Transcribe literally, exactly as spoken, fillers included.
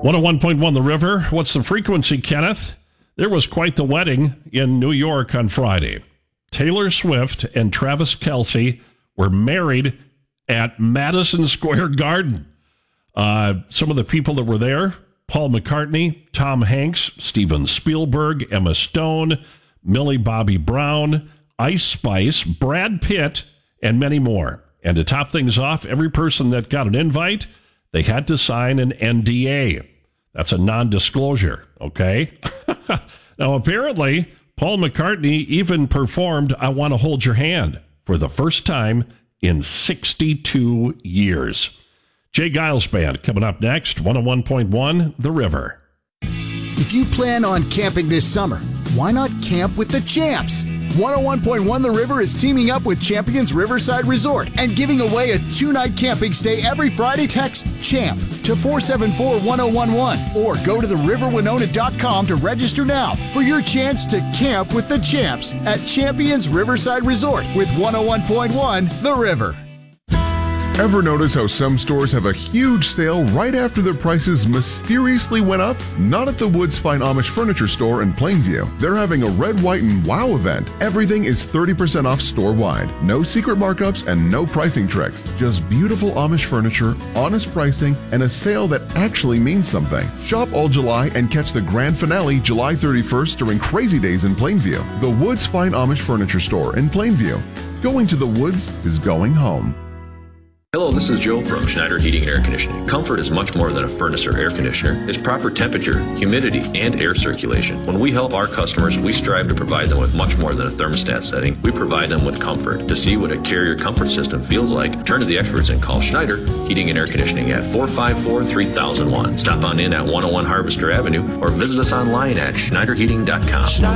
one oh one point one The River. What's the frequency, Kenneth? There was quite the wedding in New York on Friday. Taylor Swift and Travis Kelce were married at Madison Square Garden. Uh, some of the people that were there: Paul McCartney, Tom Hanks, Steven Spielberg, Emma Stone, Millie Bobby Brown, Ice Spice, Brad Pitt, and many more. And to top things off, every person that got an invite, they had to sign an N D A. That's a non-disclosure, okay? Now, apparently, Paul McCartney even performed I Want to Hold Your Hand for the first time in sixty-two years. Jay Giles Band coming up next, one oh one point one The River. If you plan on camping this summer, why not camp with the Champs? one oh one point one The River is teaming up with Champions Riverside Resort and giving away a two-night camping stay every Friday. Text CHAMP to four seven four one oh one one or go to the river winona dot com to register now for your chance to camp with the Champs at Champions Riverside Resort with one oh one point one The River. Ever notice how some stores have a huge sale right after their prices mysteriously went up? Not at the Woods Fine Amish Furniture Store in Plainview. They're having a Red, White, and Wow event. Everything is thirty percent off store-wide. No secret markups and no pricing tricks. Just beautiful Amish furniture, honest pricing, and a sale that actually means something. Shop all July and catch the grand finale July thirty-first during Crazy Days in Plainview. The Woods Fine Amish Furniture Store in Plainview. Going to the Woods is going home. Hello, this is Joe from Schneider Heating and Air Conditioning. Comfort is much more than a furnace or air conditioner. It's proper temperature, humidity, and air circulation. When we help our customers, we strive to provide them with much more than a thermostat setting. We provide them with comfort. To see what a Carrier comfort system feels like, turn to the experts and call Schneider Heating and Air Conditioning at four five four, three thousand one. Stop on in at one oh one Harvester Avenue or visit us online at schneider heating dot com.